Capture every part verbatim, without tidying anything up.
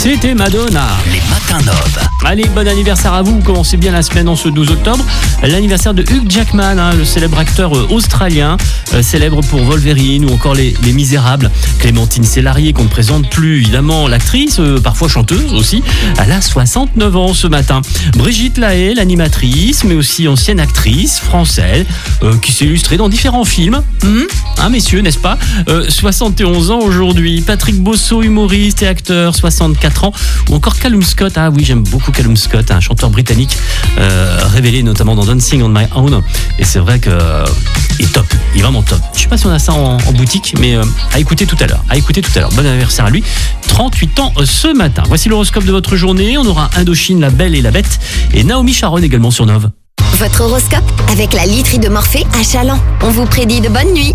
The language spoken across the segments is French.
C'était Madonna. Les matins nobles. Allez, bon anniversaire à vous. Vous commencez bien la semaine en ce douze octobre. L'anniversaire de Hugh Jackman, hein, le célèbre acteur euh, australien, euh, célèbre pour Wolverine ou encore Les, les Misérables. Clémentine Célarié, qu'on ne présente plus évidemment, l'actrice, euh, parfois chanteuse aussi. Elle a soixante-neuf ans ce matin. Brigitte Lahaie, l'animatrice, mais aussi ancienne actrice française, euh, qui s'est illustrée dans différents films. Hum, hein, messieurs, n'est-ce pas euh, soixante et onze ans aujourd'hui. Patrick Bosso, humoriste et acteur, soixante-quatre ans. Ou encore Callum Scott. Ah oui, j'aime beaucoup Callum Scott, un chanteur britannique euh, révélé notamment dans Dancing on My Own. Et c'est vrai que euh, il est top, il est vraiment top. Je sais pas si on a ça en, en boutique, mais euh, à écouter tout à l'heure. À écouter tout à l'heure. Bon anniversaire à lui. trente-huit ans ce matin. Voici l'horoscope de votre journée. On aura Indochine, la Belle et la Bête, et Naomi Sharon également sur Nove. Votre horoscope avec la literie de Morphée à Chaland. On vous prédit de bonnes nuits.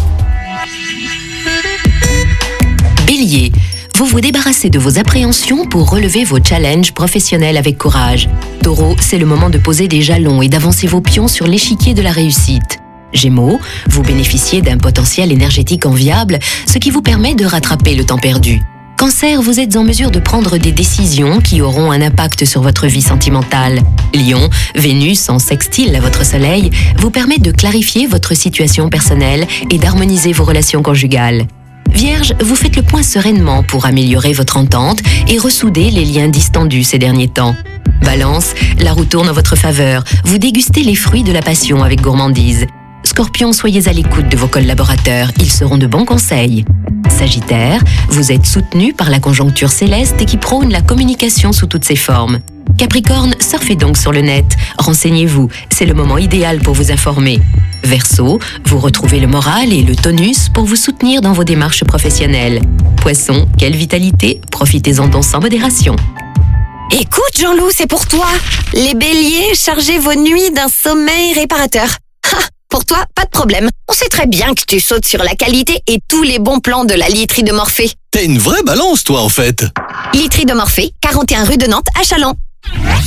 Bélier, vous vous débarrassez de vos appréhensions pour relever vos challenges professionnels avec courage. Taureau, c'est le moment de poser des jalons et d'avancer vos pions sur l'échiquier de la réussite. Gémeaux, vous bénéficiez d'un potentiel énergétique enviable, ce qui vous permet de rattraper le temps perdu. Cancer, vous êtes en mesure de prendre des décisions qui auront un impact sur votre vie sentimentale. Lion, Vénus en sextile à votre soleil vous permet de clarifier votre situation personnelle et d'harmoniser vos relations conjugales. Vierge, vous faites le point sereinement pour améliorer votre entente et ressouder les liens distendus ces derniers temps. Balance, la roue tourne en votre faveur, vous dégustez les fruits de la passion avec gourmandise. Scorpion, soyez à l'écoute de vos collaborateurs, ils seront de bons conseils. Sagittaire, vous êtes soutenu par la conjoncture céleste qui prône la communication sous toutes ses formes. Capricorne, surfez donc sur le net, renseignez-vous, c'est le moment idéal pour vous informer. Verseau, vous retrouvez le moral et le tonus pour vous soutenir dans vos démarches professionnelles. Poisson, quelle vitalité, profitez-en donc sans modération. Écoute Jean-Loup, c'est pour toi. Les béliers, chargez vos nuits d'un sommeil réparateur. Ha, pour toi, pas de problème. On sait très bien que tu sautes sur la qualité et tous les bons plans de la literie de Morphée. T'es une vraie balance, toi, en fait. Literie de Morphée, quarante et un rue de Nantes à Chaland.